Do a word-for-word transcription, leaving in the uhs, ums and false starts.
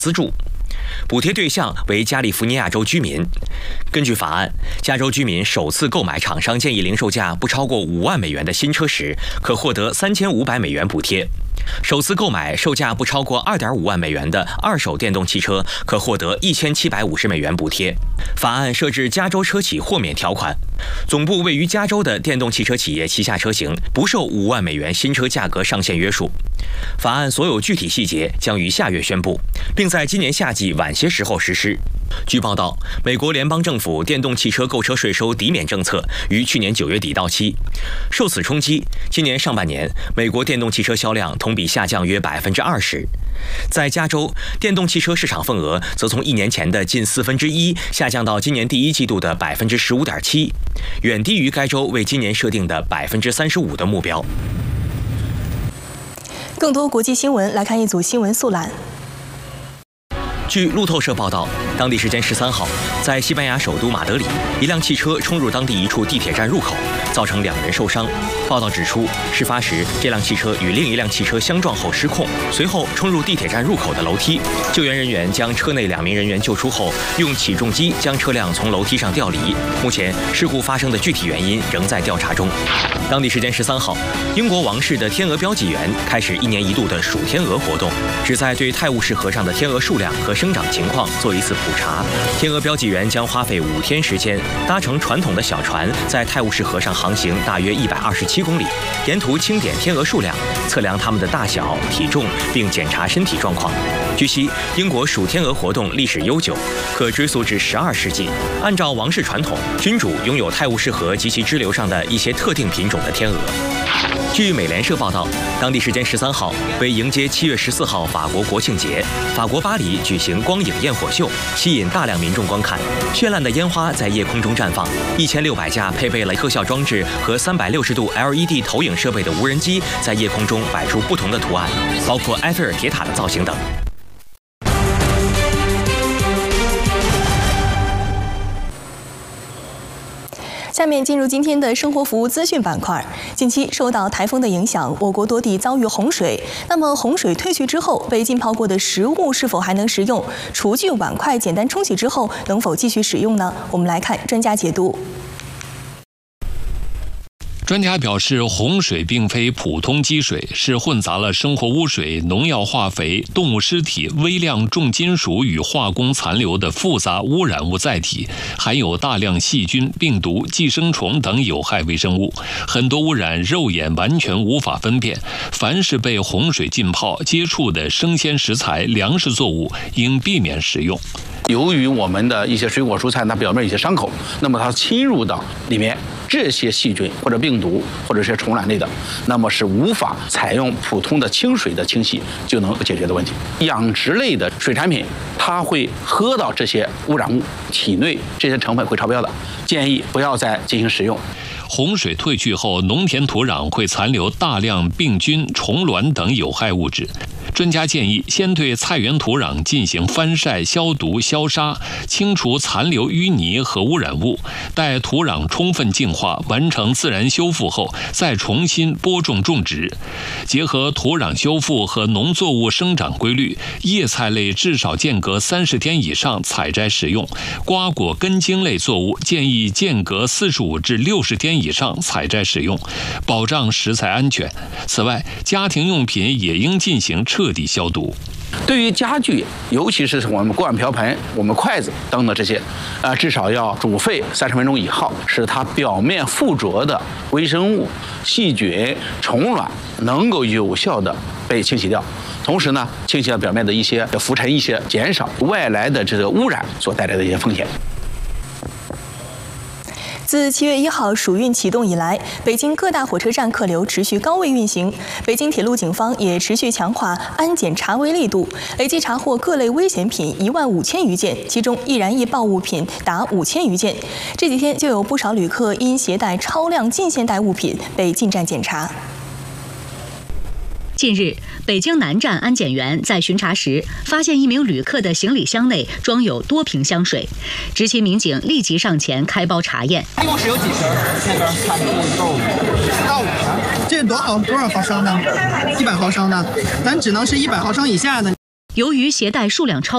资助。 补贴对象为加利福尼亚州居民。根据法案，加州居民首次购买厂商建议零售价不超过五万美元的新车时，可获得三千五百美元补贴；首次购买售价不超过二点五万美元的二手电动汽车，可获得一千七百五十美元补贴。法案设置加州车企豁免条款，总部位于加州的电动汽车企业旗下车型不受五万美元新车价格上限约束。法案所有具体细节将于下月宣布，并在今年夏季晚些时候实施。据报道，美国联邦政府电动汽车购车税收抵免政策于去年九月底到期，受此冲击，今年上半年美国电动汽车销量同比下降约百分之二十。在加州，电动汽车市场份额则从一年前的近四分之一下降到今年第一季度的百分之十五点七，远低于该州为今年设定的百分之三十五的目标。 更多国际新闻，来看一组新闻速览。 据路透社报道，当地时间十三号，在西班牙首都马德里，一辆汽车冲入当地一处地铁站入口，造成两人受伤。报道指出，事发时这辆汽车与另一辆汽车相撞后失控，随后冲入地铁站入口的楼梯。救援人员将车内两名人员救出后，用起重机将车辆从楼梯上调离。目前，事故发生的具体原因仍在调查中。当地时间十三号，英国王室的天鹅标记员开始一年一度的数天鹅活动，旨在对泰晤士河上的天鹅数量和 生长情况做一次普查。天鹅标记员将花费五天时间，搭乘传统的小船，在泰晤士河上航行大约一百二十七公里，沿途清点天鹅数量，测量它们的大小、体重，并检查身体状况。据悉，英国数天鹅活动历史悠久，可追溯至十二世纪。按照王室传统，君主拥有泰晤士河及其支流上的一些特定品种的天鹅。 据美联社报道，当地时间十三号，为迎接七月十四号法国国庆节，法国巴黎举行光影焰火秀，吸引大量民众观看。绚烂的烟花在夜空中绽放，一千六百架配备了特效装置和三百六十度 L E D 投影设备的无人机在夜空中摆出不同的图案，包括埃菲尔铁塔的造型等。 下面进入今天的生活服务资讯板块。近期受到台风的影响，我国多地遭遇洪水。那么洪水退去之后，被浸泡过的食物是否还能食用？厨具、碗筷简单冲洗之后，能否继续使用呢？我们来看专家解读。 专家表示，洪水并非普通积水，是混杂了生活污水、农药、化肥、动物尸体、微量重金属与化工残留的复杂污染物载体，含有大量细菌、病毒、寄生虫等有害微生物，很多污染肉眼完全无法分辨。凡是被洪水浸泡、接触的生鲜食材、粮食作物，应避免食用。 由于我们的一些水果蔬菜，它表面有些伤口，那么它侵入到里面，这些细菌或者病毒或者是虫卵类的，那么是无法采用普通的清水的清洗就能解决的问题。养殖类的水产品，它会喝到这些污染物，体内这些成分会超标的，建议不要再进行食用。 洪水退去后，农田土壤会残留大量病菌、虫卵等有害物质。专家建议，先对菜园土壤进行翻晒、消毒、消杀，清除残留淤泥和污染物。待土壤充分净化、完成自然修复后，再重新播种种植。结合土壤修复和农作物生长规律，叶菜类至少间隔三十天以上采摘食用；瓜果根茎类作物建议间隔四十五至六十天以上采摘使用，保障食材安全。此外，家庭用品也应进行彻底消毒。 对于家具，尤其是我们锅碗瓢盆、我们筷子等等这些，呃，至少要煮沸三十分钟以后，使它表面附着的微生物、细菌、虫卵能够有效的被清洗掉。同时呢，清洗掉表面的一些浮尘，一些减少外来的这个污染所带来的一些风险。 自七月一号暑运启动以来，北京各大火车站客流持续高位运行。北京铁路警方也持续强化安检查违力度，累计查获各类危险品一万五千余件，其中易燃易爆物品达五千余件。这几天就有不少旅客因携带超量近现代物品被进站检查。 近日，北京南站安检员在巡查时，发现一名旅客的行李箱内装有多瓶香水，执勤民警立即上前开包查验。 一共是有几瓶？这边看够十到五瓶。这是多毫多少毫升的？一百毫升的，但只能是一百毫升以下的。 由于携带数量超。